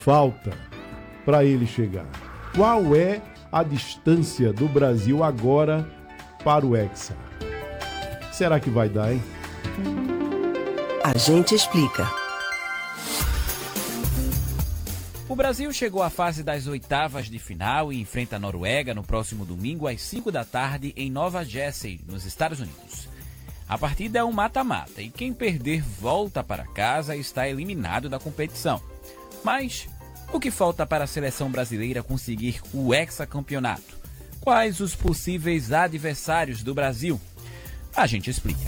falta para ele chegar? Qual é a distância do Brasil agora para o Hexa? Será que vai dar, hein? A gente explica. O Brasil chegou à fase das oitavas de final e enfrenta a Noruega no próximo domingo às 5 da tarde em Nova Jersey, nos Estados Unidos. A partida é um mata-mata e quem perder volta para casa e está eliminado da competição. Mas o que falta para a seleção brasileira conseguir o hexacampeonato? Quais os possíveis adversários do Brasil? A gente explica.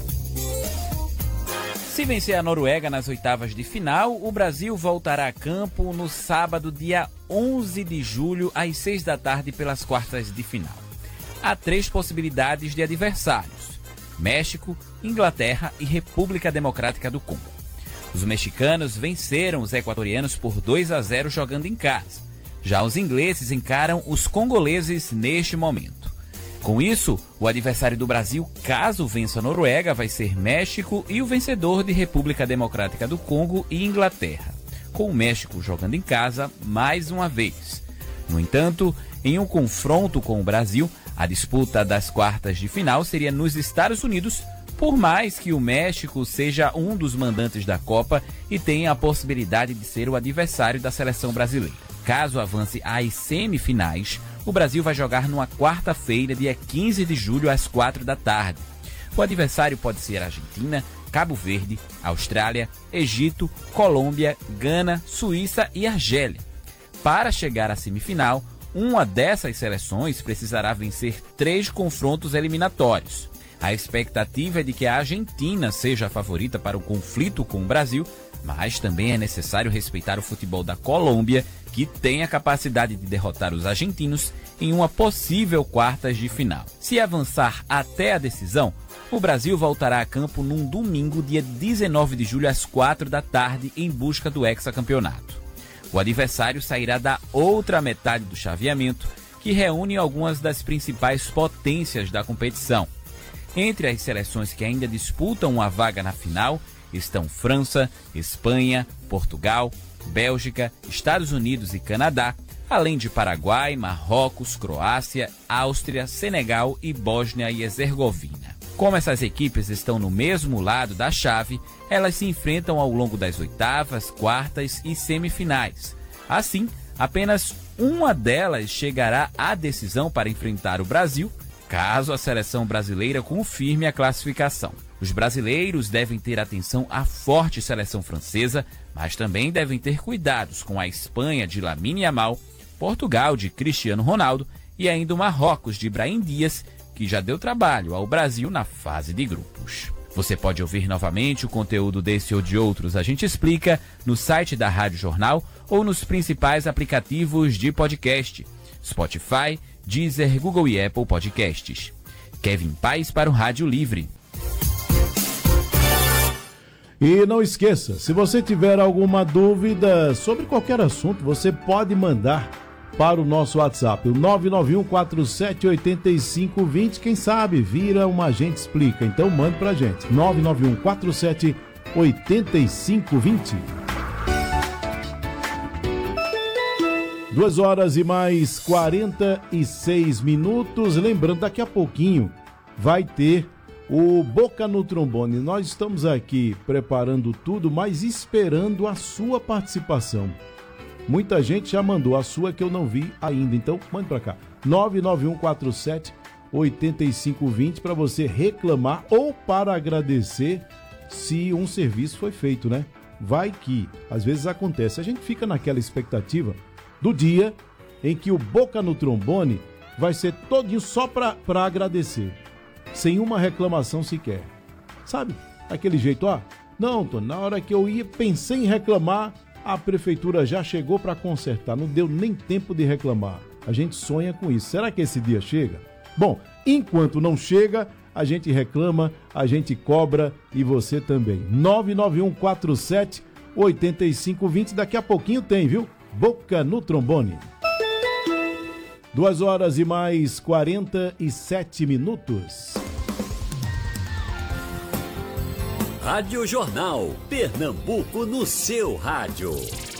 Se vencer a Noruega nas oitavas de final, o Brasil voltará a campo no sábado, dia 11 de julho, às 6 da tarde, pelas quartas de final. Há 3 possibilidades de adversários: México, Inglaterra e República Democrática do Congo. Os mexicanos venceram os equatorianos por 2-0 jogando em casa. Já os ingleses encaram os congoleses neste momento. Com isso, o adversário do Brasil, caso vença a Noruega, vai ser México e o vencedor de República Democrática do Congo e Inglaterra, com o México jogando em casa mais uma vez. No entanto, em um confronto com o Brasil, a disputa das quartas de final seria nos Estados Unidos, por mais que o México seja um dos mandantes da Copa e tenha a possibilidade de ser o adversário da seleção brasileira. Caso avance às semifinais, o Brasil vai jogar numa quarta-feira, dia 15 de julho, às 4 da tarde. O adversário pode ser Argentina, Cabo Verde, Austrália, Egito, Colômbia, Gana, Suíça e Argélia. Para chegar à semifinal, uma dessas seleções precisará vencer 3 confrontos eliminatórios. A expectativa é de que a Argentina seja a favorita para o conflito com o Brasil, mas também é necessário respeitar o futebol da Colômbia, que tem a capacidade de derrotar os argentinos em uma possível quartas de final. Se avançar até a decisão, o Brasil voltará a campo num domingo, dia 19 de julho, às 4 da tarde, em busca do hexacampeonato. O adversário sairá da outra metade do chaveamento, que reúne algumas das principais potências da competição. Entre as seleções que ainda disputam uma vaga na final estão França, Espanha, Portugal, Bélgica, Estados Unidos e Canadá, além de Paraguai, Marrocos, Croácia, Áustria, Senegal e Bósnia e Herzegovina. Como essas equipes estão no mesmo lado da chave, elas se enfrentam ao longo das oitavas, quartas e semifinais. Assim, apenas uma delas chegará à decisão para enfrentar o Brasil, caso a seleção brasileira confirme a classificação. Os brasileiros devem ter atenção à forte seleção francesa, mas também devem ter cuidados com a Espanha de Lamine Yamal, Portugal de Cristiano Ronaldo e ainda o Marrocos de Brahim Dias, que já deu trabalho ao Brasil na fase de grupos. Você pode ouvir novamente o conteúdo desse ou de outros A Gente Explica no site da Rádio Jornal ou nos principais aplicativos de podcast: Spotify, Deezer, Google e Apple Podcasts. Kevin Paes para o Rádio Livre. E não esqueça, se você tiver alguma dúvida sobre qualquer assunto, você pode mandar para o nosso WhatsApp, o 991478520. Quem sabe vira uma A Gente Explica. Então mande pra gente, 991478520. 2h mais 46 minutos. Lembrando, daqui a pouquinho vai ter o Boca no Trombone. Nós estamos aqui preparando tudo, mas esperando a sua participação. Muita gente já mandou a sua que eu não vi ainda, então mande para cá. 991478520 para você reclamar ou para agradecer se um serviço foi feito, né? Vai que às vezes acontece. A gente fica naquela expectativa do dia em que o Boca no Trombone vai ser todinho só para agradecer, sem uma reclamação sequer. Sabe? Aquele jeito, não, Tony, na hora que eu pensei em reclamar, a prefeitura já chegou para consertar, não deu nem tempo de reclamar. A gente sonha com isso. Será que esse dia chega? Bom, enquanto não chega, a gente reclama, a gente cobra e você também. 991478520, daqui a pouquinho tem, viu? Boca no Trombone. 2h mais 47 minutos. Rádio Jornal, Pernambuco no seu rádio.